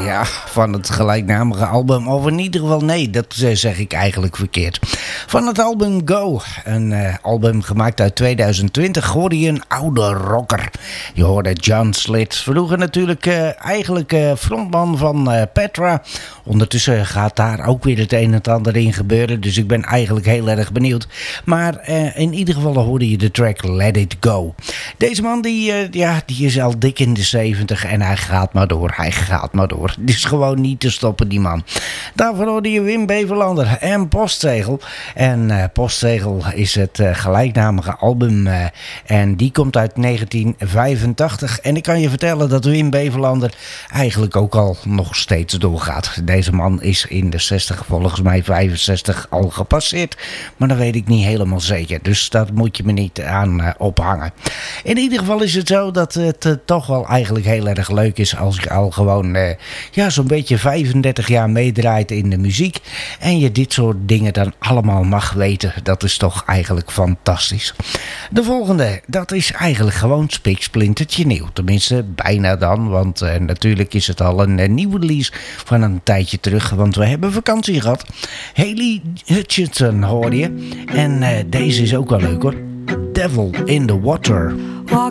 Ja, van het gelijknamige album. Of in ieder geval, nee, dat zeg ik eigenlijk verkeerd. Van het album Go. Een album gemaakt uit 2020. Hoorde je een oude rocker. Je hoorde John Slit. Vroeger natuurlijk eigenlijk frontman van Petra. Ondertussen gaat daar ook weer het een en het ander in gebeuren. Dus ik ben eigenlijk heel erg benieuwd. Maar in ieder geval hoorde je de track Let It Go. Deze man die is al dik in de 70 en hij gaat maar door. Hij gaat maar door. Het is gewoon niet te stoppen, die man. Daarvoor hoorde je Wim Beverlander en Postzegel. En Postzegel is het gelijknamige album. En die komt uit 1985. En ik kan je vertellen dat Wim Beverlander eigenlijk ook al nog steeds doorgaat. Deze man is in de 60, volgens mij 65 al gepasseerd. Maar dat weet ik niet helemaal zeker. Dus dat moet je me niet aan ophangen. In ieder geval is het zo dat het toch wel eigenlijk heel erg leuk is als je al gewoon zo'n beetje 35 jaar meedraait in de muziek. En je dit soort dingen dan allemaal mag weten. Dat is toch eigenlijk fantastisch. De volgende, dat is eigenlijk gewoon spiksplintertje nieuw. Tenminste, bijna dan. Want natuurlijk is het al een nieuwe release van een tijdje terug. Want we hebben vakantie gehad. Hayley Hutchinson hoorde je. En deze is ook wel leuk hoor. Devil in the Water. Walk